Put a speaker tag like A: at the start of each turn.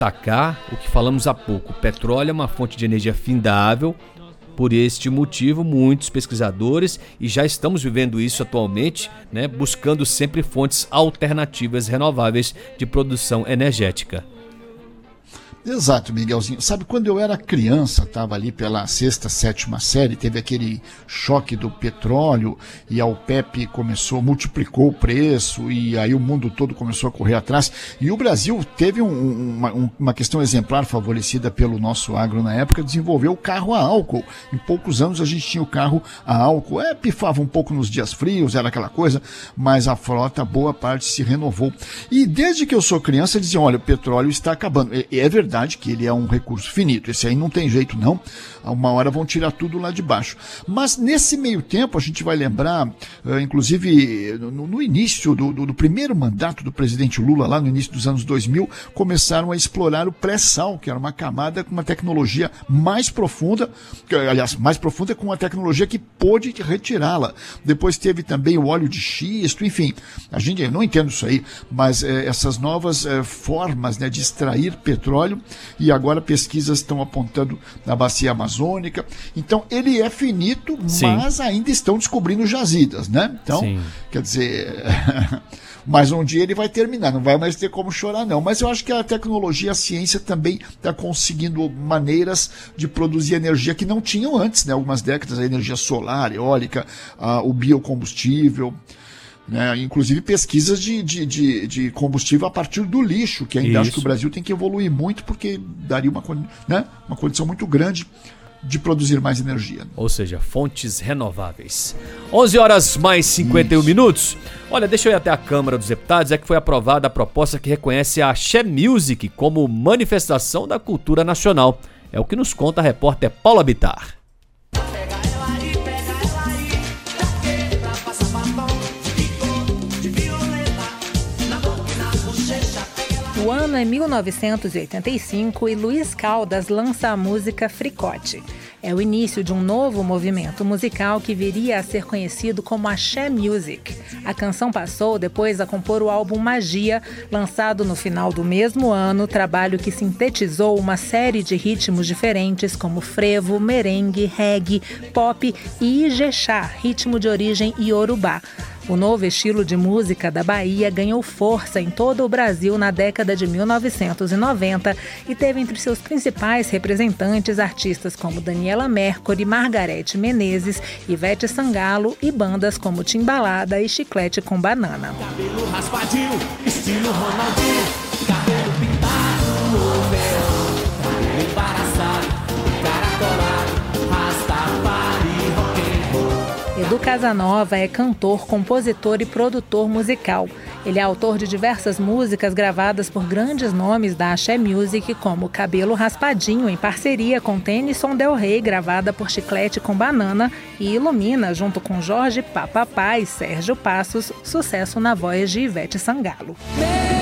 A: destacar o que falamos há pouco. O petróleo é uma fonte de energia findável. Por este motivo, muitos pesquisadores, e já estamos vivendo isso atualmente, né, buscando sempre fontes alternativas renováveis de produção energética.
B: Exato, Miguelzinho. Sabe, quando eu era criança, estava ali pela 6ª, 7ª série, teve aquele choque do petróleo e a OPEP multiplicou o preço e aí o mundo todo começou a correr atrás. E o Brasil teve uma questão exemplar favorecida pelo nosso agro na época, desenvolveu o carro a álcool. Em poucos anos a gente tinha o carro a álcool. Pifava um pouco nos dias frios, era aquela coisa, mas a frota, boa parte, se renovou. E desde que eu sou criança, diziam, olha, o petróleo está acabando. É verdade que ele é um recurso finito, esse aí não tem jeito não, uma hora vão tirar tudo lá de baixo. Mas nesse meio tempo a gente vai lembrar, inclusive no início do primeiro mandato do presidente Lula, lá no início dos anos 2000, começaram a explorar o pré-sal, que era uma camada com uma tecnologia mais profunda, mais profunda com uma tecnologia que pôde retirá-la. Depois teve também o óleo de xisto, enfim, eu não entendo isso aí, mas essas novas formas, né, de extrair petróleo, e agora pesquisas estão apontando na bacia amazônica. Então ele é finito,
A: Sim.
B: Mas ainda estão descobrindo jazidas, né? Então,
A: Sim.
B: Quer dizer, mas um dia ele vai terminar, não vai mais ter como chorar não. Mas eu acho que a tecnologia, a ciência também está conseguindo maneiras de produzir energia que não tinham antes, né? Algumas décadas, a energia solar, eólica, o biocombustível, né? Inclusive pesquisas de combustível a partir do lixo, que ainda acho que o Brasil tem que evoluir muito, porque daria uma condição muito grande de produzir mais energia.
A: Ou seja, fontes renováveis. 11h mais 51 minutos. Olha, deixa eu ir até a Câmara dos Deputados, que foi aprovada a proposta que reconhece a Axé Music como manifestação da cultura nacional. É o que nos conta a repórter Paula Bittar.
C: O ano é 1985 e Luiz Caldas lança a música Fricote. É o início de um novo movimento musical que viria a ser conhecido como Axé Music. A canção passou depois a compor o álbum Magia, lançado no final do mesmo ano, trabalho que sintetizou uma série de ritmos diferentes como frevo, merengue, reggae, pop e ijexá, ritmo de origem iorubá. O novo estilo de música da Bahia ganhou força em todo o Brasil na década de 1990 e teve entre seus principais representantes artistas como Daniela Mercury, Margareth Menezes, Ivete Sangalo e bandas como Timbalada e Chiclete com Banana.
D: Cabelo raspadinho, estilo Ronaldinho, cabelo pintado, cabelo embaraçado, caracolado, Rastafari, rock and roll.
C: Edu Casanova é cantor, compositor e produtor musical. Ele é autor de diversas músicas gravadas por grandes nomes da Axé Music, como Cabelo Raspadinho, em parceria com Tennyson Del Rey, gravada por Chiclete com Banana, e Ilumina, junto com Jorge Papapá e Sérgio Passos, sucesso na voz de Ivete Sangalo.